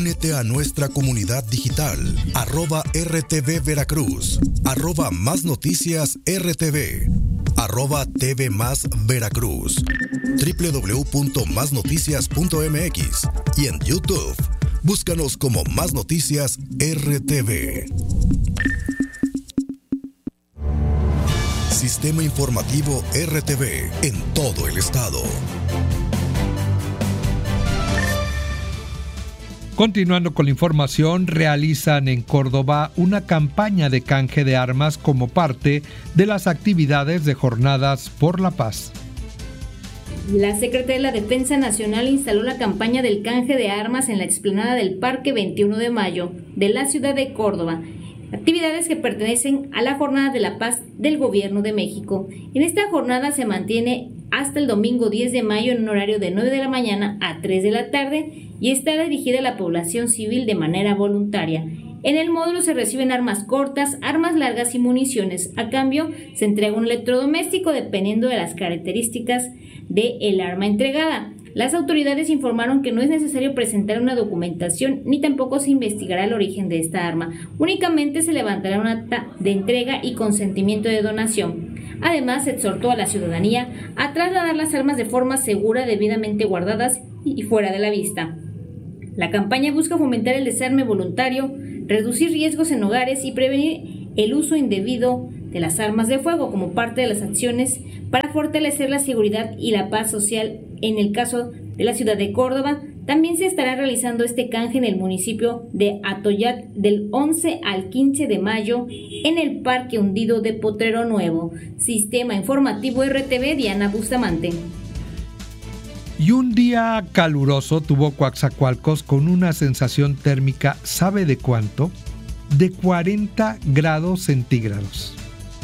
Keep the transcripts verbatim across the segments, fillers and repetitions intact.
Únete a nuestra comunidad digital, arroba R T V Veracruz, arroba Más Noticias R T V, arroba T V Más Veracruz, doble u doble u doble u punto más noticias punto m x y en YouTube, búscanos como Más Noticias R T V. Sistema Informativo R T V en todo el estado. Continuando con la información, realizan en Córdoba una campaña de canje de armas como parte de las actividades de Jornadas por la Paz. La Secretaría de la Defensa Nacional instaló la campaña del canje de armas en la explanada del Parque veintiuno de mayo de la ciudad de Córdoba, actividades que pertenecen a la Jornada de la Paz del Gobierno de México. En esta jornada se mantiene hasta el domingo diez de mayo en un horario de nueve de la mañana a tres de la tarde y está dirigida a la población civil de manera voluntaria. En el módulo se reciben armas cortas, armas largas y municiones. A cambio, se entrega un electrodoméstico dependiendo de las características del arma entregada. Las autoridades informaron que no es necesario presentar una documentación ni tampoco se investigará el origen de esta arma. Únicamente se levantará un acta de entrega y consentimiento de donación. Además, se exhortó a la ciudadanía a trasladar las armas de forma segura, debidamente guardadas y fuera de la vista. La campaña busca fomentar el desarme voluntario, reducir riesgos en hogares y prevenir el uso indebido de las armas de fuego como parte de las acciones para fortalecer la seguridad y la paz social. En el caso de la ciudad de Córdoba, también se estará realizando este canje en el municipio de Atoyac del once al quince de mayo en el Parque Hundido de Potrero Nuevo. Sistema Informativo R T V, Diana Bustamante. Y un día caluroso tuvo Coatzacoalcos con una sensación térmica, ¿sabe de cuánto? De cuarenta grados centígrados.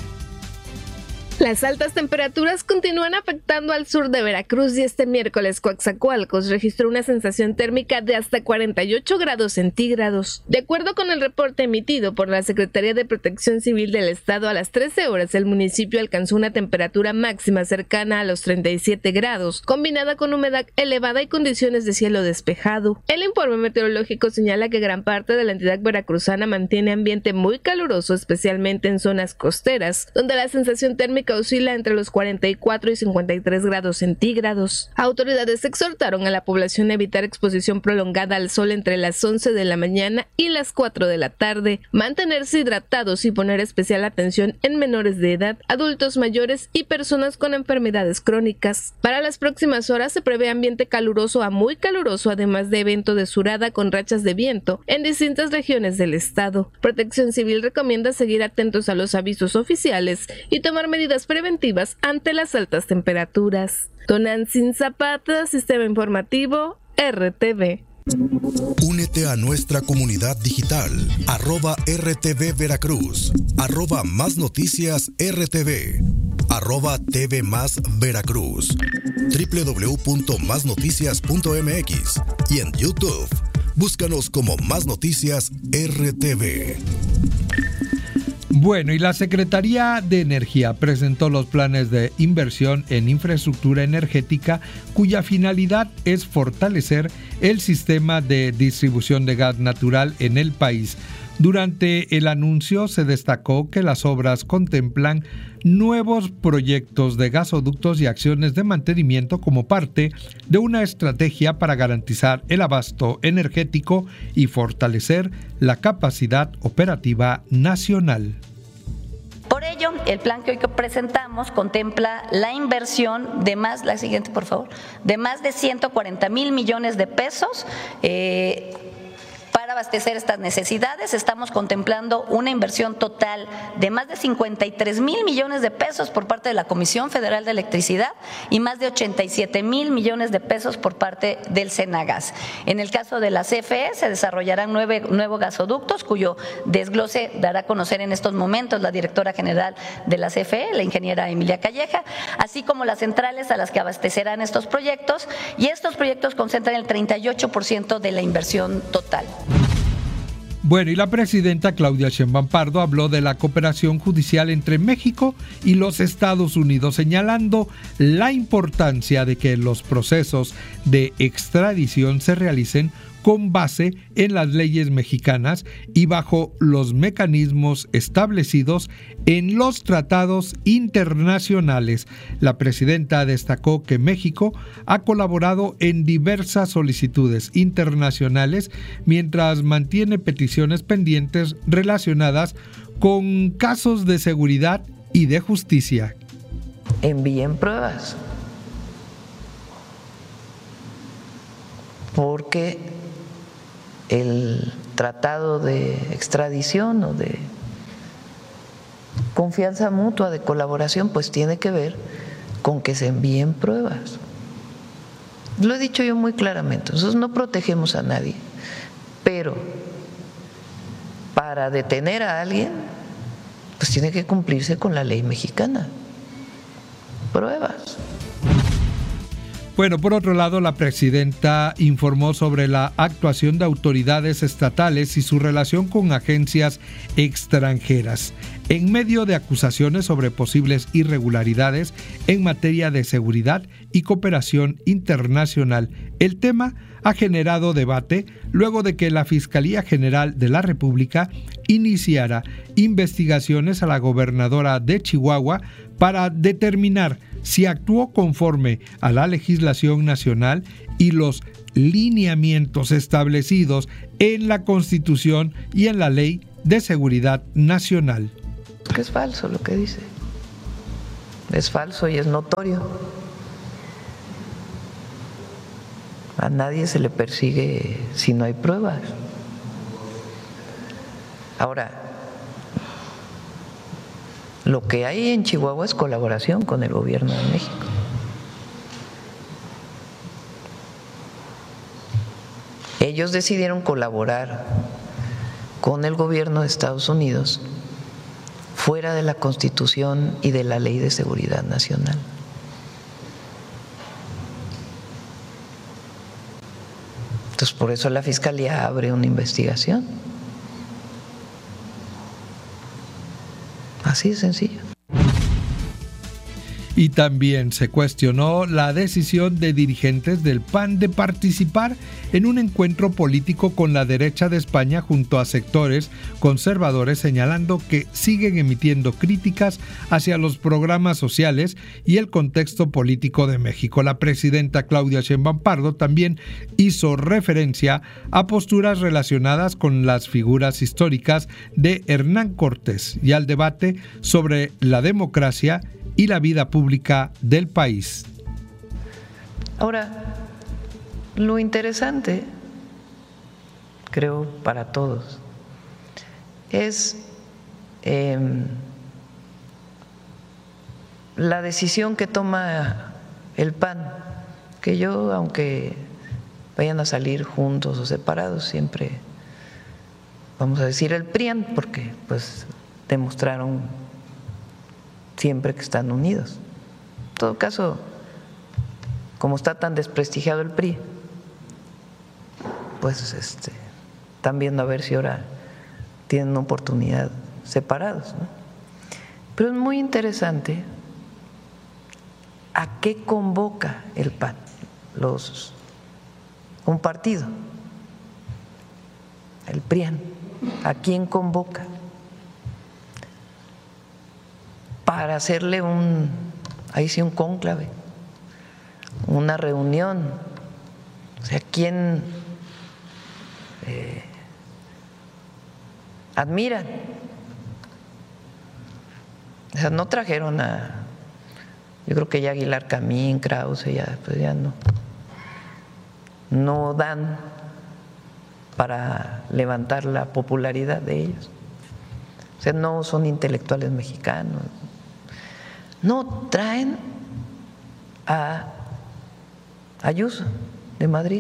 Las altas temperaturas continúan afectando al sur de Veracruz y este miércoles Coatzacoalcos registró una sensación térmica de hasta cuarenta y ocho grados centígrados. De acuerdo con el reporte emitido por la Secretaría de Protección Civil del Estado, a las trece horas el municipio alcanzó una temperatura máxima cercana a los treinta y siete grados, combinada con humedad elevada y condiciones de cielo despejado. El informe meteorológico señala que gran parte de la entidad veracruzana mantiene ambiente muy caluroso, especialmente en zonas costeras, donde la sensación térmica oscila entre los cuarenta y cuatro y cincuenta y tres grados centígrados. Autoridades exhortaron a la población a evitar exposición prolongada al sol entre las once de la mañana y las cuatro de la tarde, mantenerse hidratados y poner especial atención en menores de edad, adultos mayores y personas con enfermedades crónicas. Para las próximas horas se prevé ambiente caluroso a muy caluroso, además de evento de surada con rachas de viento en distintas regiones del estado. Protección Civil recomienda seguir atentos a los avisos oficiales y tomar medidas preventivas ante las altas temperaturas. Tonantzin Zapata, Sistema Informativo R T V. Únete a nuestra comunidad digital, arroba R T V Veracruz, arroba Más Noticias R T V, arroba T V Más Veracruz, doble u doble u doble u punto más noticias punto m x y en YouTube, búscanos como Más Noticias R T V. Bueno, y la Secretaría de Energía presentó los planes de inversión en infraestructura energética cuya finalidad es fortalecer el sistema de distribución de gas natural en el país. Durante el anuncio se destacó que las obras contemplan nuevos proyectos de gasoductos y acciones de mantenimiento como parte de una estrategia para garantizar el abasto energético y fortalecer la capacidad operativa nacional. Por ello, el plan que hoy presentamos contempla la inversión de más, la siguiente por favor, de más de ciento cuarenta mil millones de pesos. Eh, Para abastecer estas necesidades estamos contemplando una inversión total de más de cincuenta y tres mil millones de pesos por parte de la Comisión Federal de Electricidad y más de ochenta y siete mil millones de pesos por parte del Senagas. En el caso de la C F E se desarrollarán nueve nuevos gasoductos cuyo desglose dará a conocer en estos momentos la directora general de la C F E, la ingeniera Emilia Calleja, así como las centrales a las que abastecerán estos proyectos, y estos proyectos concentran el treinta y ocho por ciento de la inversión total. Bueno, y la presidenta Claudia Sheinbaum Pardo habló de la cooperación judicial entre México y los Estados Unidos, señalando la importancia de que los procesos de extradición se realicen con base en las leyes mexicanas y bajo los mecanismos establecidos en los tratados internacionales. La presidenta destacó que México ha colaborado en diversas solicitudes internacionales mientras mantiene peticiones pendientes relacionadas con casos de seguridad y de justicia. Envíen pruebas, porque el tratado de extradición o de confianza mutua, de colaboración, pues tiene que ver con que se envíen pruebas. Lo he dicho yo muy claramente, nosotros no protegemos a nadie, pero para detener a alguien, pues tiene que cumplirse con la ley mexicana. Pruebas. Bueno, por otro lado, la presidenta informó sobre la actuación de autoridades estatales y su relación con agencias extranjeras, en medio de acusaciones sobre posibles irregularidades en materia de seguridad y cooperación internacional. El tema ha generado debate luego de que la Fiscalía General de la República iniciara investigaciones a la gobernadora de Chihuahua para determinar si actuó conforme a la legislación nacional y los lineamientos establecidos en la Constitución y en la Ley de Seguridad Nacional. Es falso lo que dice. Es falso y es notorio. A nadie se le persigue si no hay pruebas. Ahora, lo que hay en Chihuahua es colaboración con el gobierno de México. Ellos decidieron colaborar con el gobierno de Estados Unidos fuera de la Constitución y de la Ley de Seguridad Nacional. Entonces, por eso la Fiscalía abre una investigación. Así de sencillo. Y también se cuestionó la decisión de dirigentes del P A N de participar en un encuentro político con la derecha de España junto a sectores conservadores, señalando que siguen emitiendo críticas hacia los programas sociales y el contexto político de México. La presidenta Claudia Sheinbaum Pardo también hizo referencia a posturas relacionadas con las figuras históricas de Hernán Cortés y al debate sobre la democracia y la vida pública del país. Ahora, lo interesante, creo para todos, es eh, la decisión que toma el P A N, que yo, aunque vayan a salir juntos o separados, siempre vamos a decir el P R I A N, porque pues demostraron siempre que están unidos. En todo caso, como está tan desprestigiado el P R I, pues este, están viendo a ver si ahora tienen una oportunidad separados, ¿no? Pero es muy interesante a qué convoca el P A N, los, un partido, el P R I A N, ¿a quién convoca? Para hacerle un, ahí sí un cónclave, una reunión, o sea, ¿quién eh, admiran? O sea, no trajeron a, yo creo que ya Aguilar Camín, Krause, ya, pues ya no, no dan para levantar la popularidad de ellos. O sea, no son intelectuales mexicanos. No, traen a Ayuso de Madrid,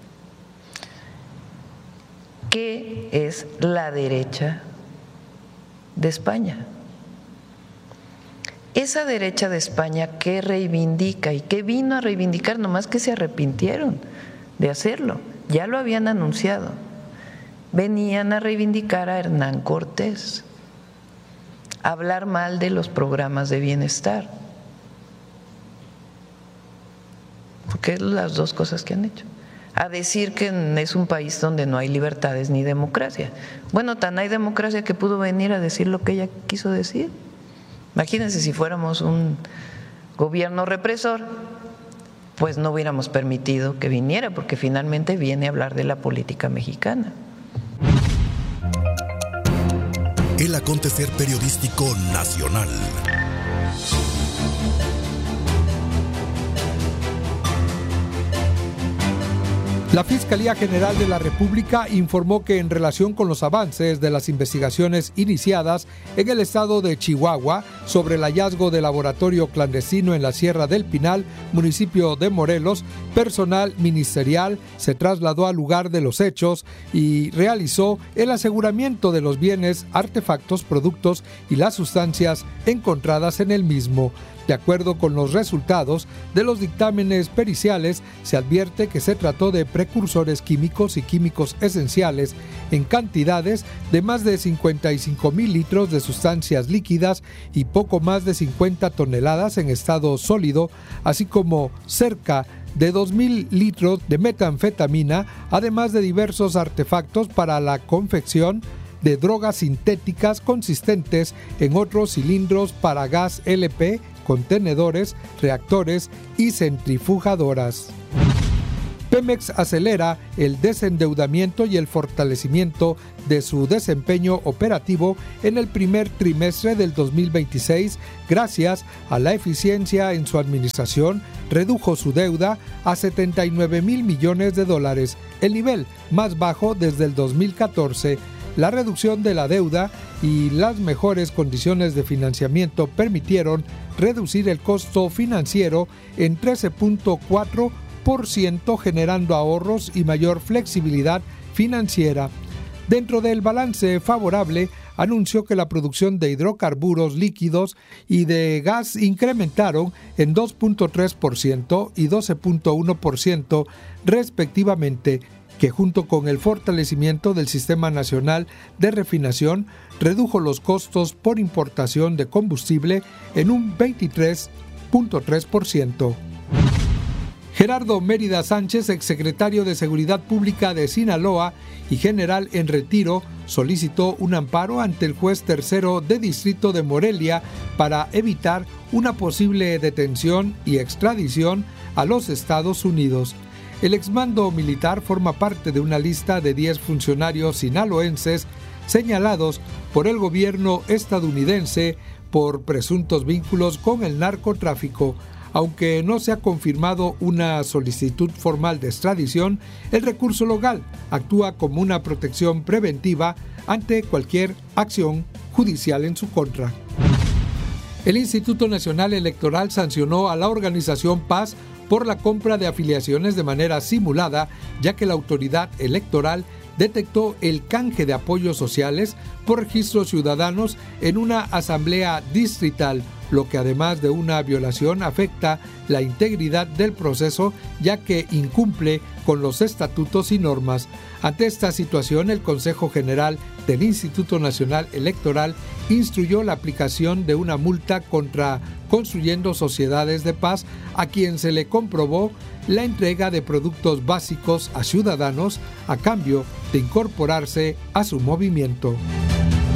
que es la derecha de España. Esa derecha de España que reivindica y que vino a reivindicar, nomás que se arrepintieron de hacerlo, ya lo habían anunciado, venían a reivindicar a Hernán Cortés, hablar mal de los programas de bienestar, porque es las dos cosas que han hecho. a decir que es un país donde no hay libertades ni democracia. Bueno, tan hay democracia que pudo venir a decir lo que ella quiso decir. Imagínense si fuéramos un gobierno represor, pues no hubiéramos permitido que viniera, porque finalmente viene a hablar de la política mexicana. El acontecer periodístico nacional. La Fiscalía General de la República informó que en relación con los avances de las investigaciones iniciadas en el estado de Chihuahua sobre el hallazgo de laboratorio clandestino en la Sierra del Pinal, municipio de Morelos, personal ministerial se trasladó al lugar de los hechos y realizó el aseguramiento de los bienes, artefactos, productos y las sustancias encontradas en el mismo. De acuerdo con los resultados de los dictámenes periciales, se advierte que se trató de precursores químicos y químicos esenciales en cantidades de más de cincuenta y cinco mil litros de sustancias líquidas y poco más de cincuenta toneladas en estado sólido, así como cerca de dos mil litros de metanfetamina, además de diversos artefactos para la confección de drogas sintéticas consistentes en otros cilindros para gas L P, contenedores, reactores y centrifugadoras. Pemex acelera el desendeudamiento y el fortalecimiento de su desempeño operativo en el primer trimestre del dos mil veintiséis gracias a la eficiencia en su administración. Redujo su deuda a setenta y nueve mil millones de dólares, el nivel más bajo desde el dos mil catorce. La reducción de la deuda y las mejores condiciones de financiamiento permitieron reducir el costo financiero en trece punto cuatro por ciento, generando ahorros y mayor flexibilidad financiera. Dentro del balance favorable, anunció que la producción de hidrocarburos líquidos y de gas incrementaron en dos punto tres por ciento y doce punto uno por ciento respectivamente, que junto con el fortalecimiento del Sistema Nacional de Refinación redujo los costos por importación de combustible en un veintitrés punto tres por ciento. Gerardo Mérida Sánchez, exsecretario de Seguridad Pública de Sinaloa y general en retiro, solicitó un amparo ante el juez tercero de distrito de Morelia para evitar una posible detención y extradición a los Estados Unidos. El exmando militar forma parte de una lista de diez funcionarios sinaloenses señalados por el gobierno estadounidense por presuntos vínculos con el narcotráfico. Aunque no se ha confirmado una solicitud formal de extradición, el recurso legal actúa como una protección preventiva ante cualquier acción judicial en su contra. El Instituto Nacional Electoral sancionó a la organización Paz por la compra de afiliaciones de manera simulada, ya que la autoridad electoral detectó el canje de apoyos sociales por registros ciudadanos en una asamblea distrital, lo que además de una violación afecta la integridad del proceso, ya que incumple con los estatutos y normas. Ante esta situación, el Consejo General del Instituto Nacional Electoral instruyó la aplicación de una multa contra Construyendo Sociedades de Paz, a quien se le comprobó la entrega de productos básicos a ciudadanos a cambio de incorporarse a su movimiento.